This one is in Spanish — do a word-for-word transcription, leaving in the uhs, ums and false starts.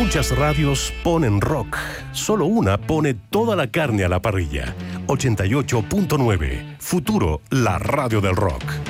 Muchas radios ponen rock, solo una pone toda la carne a la parrilla. ochenta y ocho punto nueve, Futuro, la radio del rock.